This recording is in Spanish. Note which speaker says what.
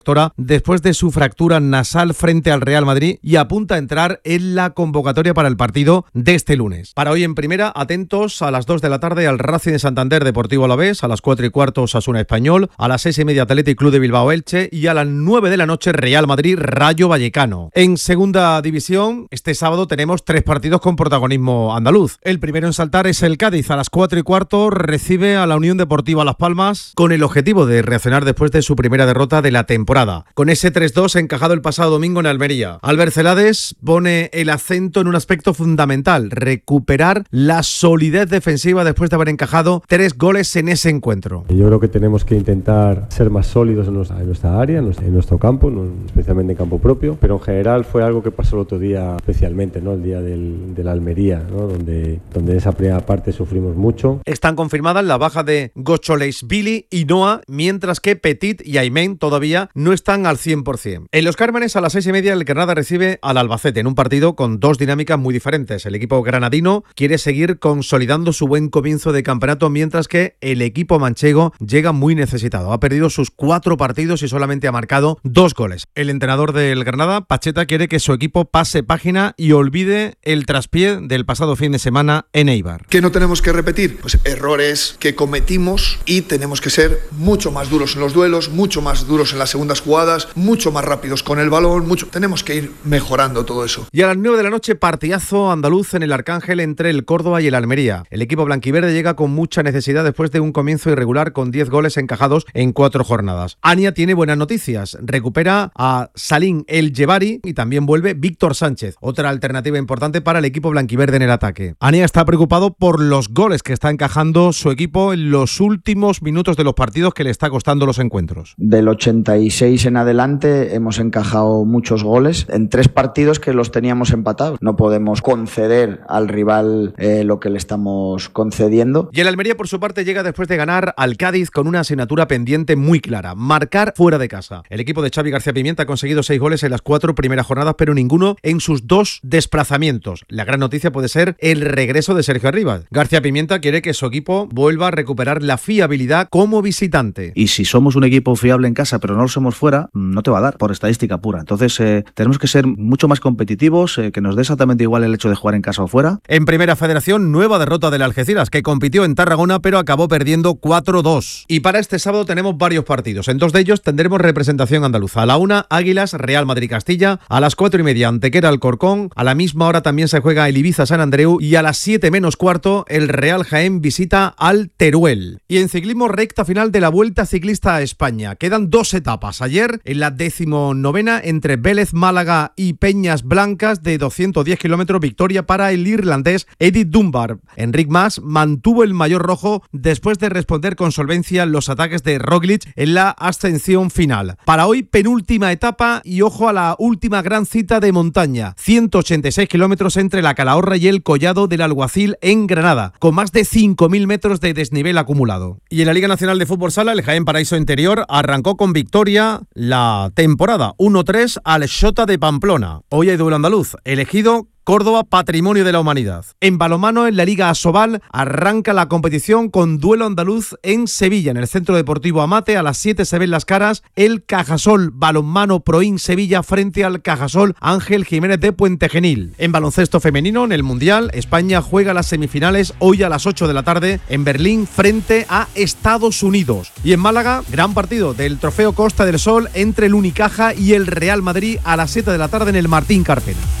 Speaker 1: después de su fractura nasal frente al Real Madrid y apunta a entrar en la convocatoria para el partido de este lunes. Para hoy en primera, atentos a las 2 de la tarde al Racing de Santander Deportivo Alavés, a las 4:15 Osasuna Español, a las 6:30 Athletic Club de Bilbao Elche y a las 9 de la noche Real Madrid Rayo Vallecano. En segunda división, este sábado tenemos 3 partidos con protagonismo andaluz. El primero en saltar es el Cádiz, a las 4:15 recibe a la Unión Deportiva Las Palmas con el objetivo de reaccionar después de su primera derrota de la temporada. Con ese 3-2 encajado el pasado domingo en Almería. Albert Celades pone el acento en un aspecto fundamental: recuperar la solidez defensiva después de haber encajado 3 goles en ese encuentro.
Speaker 2: Yo creo que tenemos que intentar ser más sólidos en nuestra área, en nuestro campo, especialmente en campo propio, pero en general fue algo que pasó el otro día especialmente, ¿no? El día de la Almería, ¿no? donde en esa primera parte sufrimos mucho.
Speaker 1: Están confirmadas la baja de Gocholeishvili y Noah, mientras que Petit y Aymen todavía no están al 100%. En Los Cármenes, a las 6:30, el Granada recibe al Albacete en un partido con 2 dinámicas muy diferentes. El equipo granadino quiere seguir consolidando su buen comienzo de campeonato, mientras que el equipo manchego llega muy necesitado. Ha perdido sus 4 partidos y solamente ha marcado 2 goles. El entrenador del Granada, Pacheta, quiere que su equipo pase página y olvide el traspié del pasado fin de semana en Eibar.
Speaker 3: ¿Qué no tenemos que repetir? Pues errores que cometimos, y tenemos que ser mucho más duros en los duelos, mucho más duros en la segunda jugadas, mucho más rápidos con el balón, tenemos que ir mejorando todo eso.
Speaker 1: Y a las 9 de la noche, partidazo andaluz en el Arcángel entre el Córdoba y el Almería. El equipo blanquiverde llega con mucha necesidad después de un comienzo irregular con 10 goles encajados en 4 jornadas. Ania tiene buenas noticias, recupera a Salim El Jebari y también vuelve Víctor Sánchez, otra alternativa importante para el equipo blanquiverde en el ataque. Ania está preocupado por los goles que está encajando su equipo en los últimos minutos de los partidos, que le está costando los encuentros.
Speaker 4: Del 86 en adelante hemos encajado muchos goles en 3 partidos que los teníamos empatados. No podemos conceder al rival lo que le estamos concediendo.
Speaker 1: Y el Almería, por su parte, llega después de ganar al Cádiz con una asignatura pendiente muy clara: marcar fuera de casa. El equipo de Xavi García Pimienta ha conseguido 6 goles en las 4 primeras jornadas, pero ninguno en sus 2 desplazamientos. La gran noticia puede ser el regreso de Sergio Arribas. García Pimienta quiere que su equipo vuelva a recuperar la fiabilidad como visitante.
Speaker 5: Y si somos un equipo fiable en casa pero no lo somos fuera, no te va a dar por estadística pura. Entonces tenemos que ser mucho más competitivos, que nos dé exactamente igual el hecho de jugar en casa o fuera.
Speaker 1: En Primera Federación, nueva derrota del Algeciras, que compitió en Tarragona pero acabó perdiendo 4-2. Y para este sábado tenemos varios partidos. En 2 de ellos tendremos representación andaluza. A la 1, Águilas Real Madrid Castilla. A las 4:30, Antequera Alcorcón. A la misma hora también se juega el Ibiza San Andreu. Y a las 7:15, el Real Jaén visita al Teruel. Y en ciclismo, recta final de la Vuelta Ciclista a España. Quedan 2 etapas. Ayer, en la 19ª, entre Vélez Málaga y Peñas Blancas, de 210 kilómetros, victoria para el irlandés Eddie Dunbar. Enric Mas mantuvo el maillot rojo después de responder con solvencia los ataques de Roglic en la ascensión final. Para hoy, penúltima etapa y ojo a la última gran cita de montaña: 186 kilómetros entre la Calahorra y el Collado del Alguacil en Granada, con más de 5.000 metros de desnivel acumulado. Y en la Liga Nacional de Fútbol Sala, el Jaén Paraíso Interior arrancó con victoria la temporada 1-3 al Xota de Pamplona. Hoy hay duelo andaluz, elegido Córdoba, Patrimonio de la Humanidad. En balonmano, en la Liga Asobal, arranca la competición con duelo andaluz en Sevilla, en el Centro Deportivo Amate. A las 7 se ven las caras el Cajasol Balonmano Proin Sevilla frente al Cajasol Ángel Jiménez de Puente Genil. En baloncesto femenino, en el Mundial, España juega las semifinales hoy a las 8 de la tarde en Berlín frente a Estados Unidos. Y en Málaga, gran partido del Trofeo Costa del Sol entre el Unicaja y el Real Madrid a las 7 de la tarde en el Martín Carpena.